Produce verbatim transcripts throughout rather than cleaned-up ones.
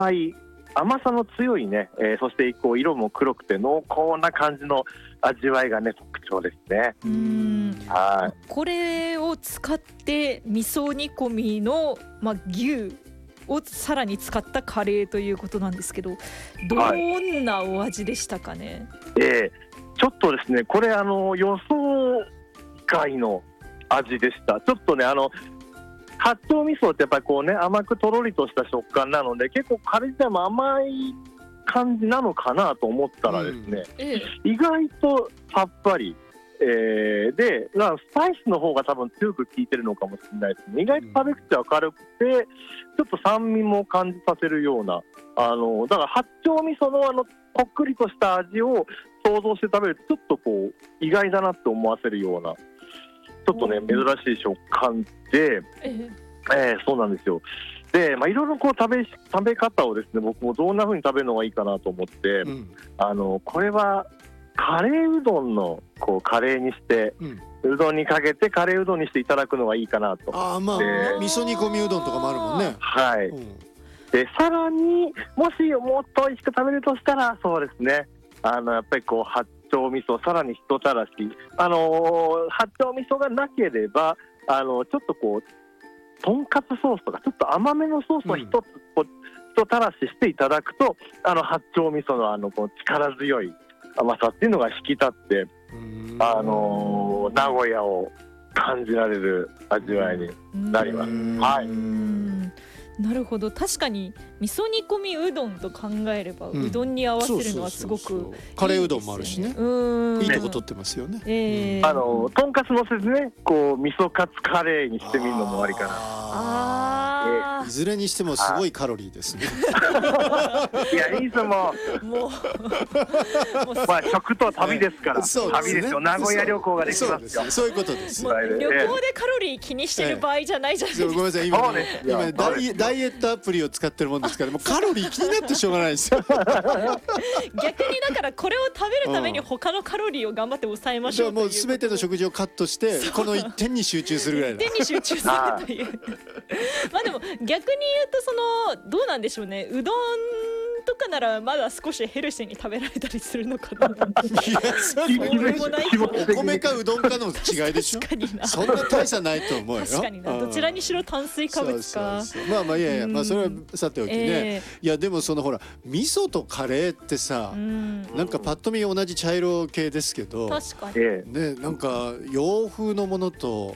い甘さの強いね、えー、そしてこう色も黒くて濃厚な感じの味わいがね特徴ですね。 うーん、 はい、 これを使って味噌煮込みの、まあ、牛をさらに使ったカレーということなんですけど、どんなお味でしたかね。 はい、えー、ちょっとですねこれあの予想外の味でした。ちょっとねあの八丁味噌ってやっぱりこうね甘くとろりとした食感なので結構カレー自体も甘い感じなのかなと思ったらですね、うんええ、 意外とさっぱり、えー、でスパイスの方が多分強く効いてるのかもしれないですね。意外と食べ口は軽くてちょっと酸味も感じさせるようなあのだから八丁味噌のあのこっくりとした味を想像して食べるとちょっとこう意外だなって思わせるようなちょっとね珍しい食感で、ええー、そうなんですよ。で、まあ、いろいろこう食べ食べ方をですね僕もどんな風に食べるのがいいかなと思って、うん、あのこれはカレーうどんのこうカレーにして、うん、うどんにかけてカレーうどんにしていただくのがいいかなと。 あ、まあ、味噌煮込みうどんとかもあるもんね。 はい、うん、でさらにもしもっと美味しく食べるとしたらそうですねあのやっぱりこう八丁味噌さらに一たらし、あのー、八丁味噌がなければあのちょっとこうとんかつソースとかちょっと甘めのソースを一つ、うん、一たらししていただくとあの八丁味噌のあのこう力強い甘さっていうのが引き立って、あのー、名古屋を感じられる味わいになります。はい、 なるほど。確かに味噌煮込みうどんと考えれば、うん、うどんに合わせるのはすごくいいですよね。 カレーうどんもあるしね。うん、いいとこ取ってますよね。 えー、 あのとんかつのせてねこう味噌カツカレーにしてみるのもありかな。 あ、えー、いずれにしてもすごいカロリーですね。 いやいいぞもうもうまあ食と旅ですから。そうですね、旅ですよ。名古屋旅行ができますよ。 そういうことですよ。 旅行でカロリー気にしてる場合じゃないじゃないですか。 ごめんなさい今ね今ダイダイエットアプリを使ってるもんですからもうカロリー気になってしょうがないですよ。逆にだからこれを食べるために他のカロリーを頑張って抑えましょうという。 もう全ての食事をカットしてこの一点に集中するぐらいだ。 一点に集中するというまあでも逆に言うとそのどうなんでしょうね。うどんとかならまだ少しヘルシーに食べられたりするのかな。いやそうでもないお米かうどんかの違いでしょ。 確かにな。 そんな大差ないと思うよ。 確かにな。どちらにしろ炭水化物か。 そうそうそうまあまあいやいや、まあ、それはさておきね、えー、いやでもそのほら味噌とカレーってさ、うん、なんかパッと見同じ茶色系ですけど確かにねなんか洋風のものと、うん、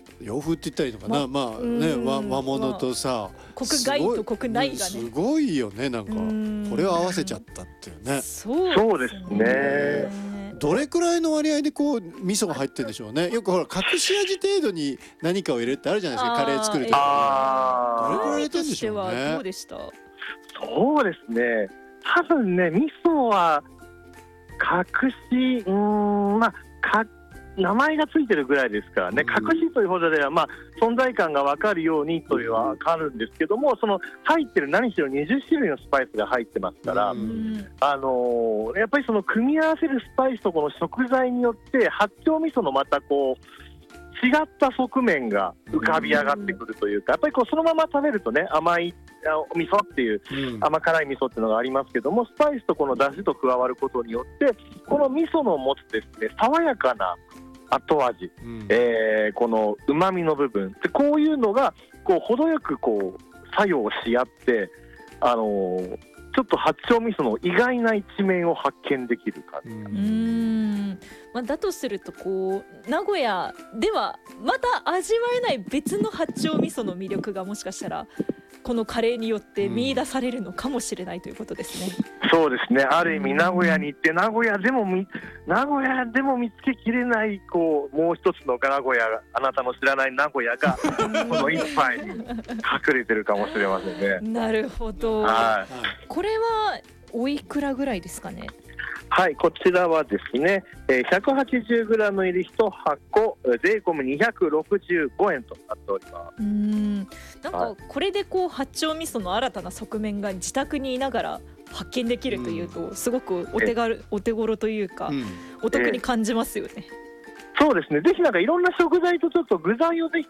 洋風って言ったらいいのかな、ま、まあね、うん、和, 和物とさ、まあ、国外と国内がねすごいよねなんかこれを合わせちゃったっていうね。 そうですね。 どれくらいの割合でこう味噌が入ってるんでしょうね。よくほら隠し味程度に何かを入れるってあるじゃないですか。カレー作るとか、 どれくらい入れてるんでしょうね。 どうでした？ そうですね。多分ね味噌は隠しうーんまあか名前がついてるぐらいですからね、隠しというほどでは、まあ、存在感が分かるようにというのは分かるんですけどもその入ってる何しろにじゅっしゅるいのスパイスが入ってますから、あのー、やっぱりその組み合わせるスパイスとこの食材によって八丁味噌のまたこう違った側面が浮かび上がってくるというかやっぱりこうそのまま食べるとね甘い味噌っていう甘辛い味噌っていうのがありますけどもスパイスとこの出汁と加わることによってこの味噌の持つですね爽やかな後味、うんえー、この旨味の部分でこういうのがこう程よくこう作用し合って、あのー、ちょっと八丁味噌の意外な一面を発見できる感じ、うんうーん、まあ、だとするとこう名古屋ではまた味わえない別の八丁味噌の魅力がもしかしたらこのカレーによって見出されるのかもしれないということですね、 うん、そうですね。ある意味名古屋に行って名古屋でも名古屋でも見つけきれないこうもう一つの名古屋あなたの知らない名古屋がこの一杯に隠れてるかもしれませんね。 なるほど、はい、これはおいくらぐらいですかね。 はい、こちらはですね、ひゃくはちじゅうグラム 入りいちはこ税込みにひゃくろくじゅうごえんとなっております。 うーんなんかこれでこう八丁味噌の新たな側面が自宅にいながら発見できるというと、うん、すごくお手軽お手頃というか、うん、お得に感じますよね。 そうですね。ぜひなんかいろんな食材とちょっと具材をぜひ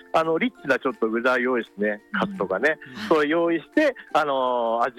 あのリッチなちょっと具材用意してね、カツとかね、 うんそれ用意して、あのー味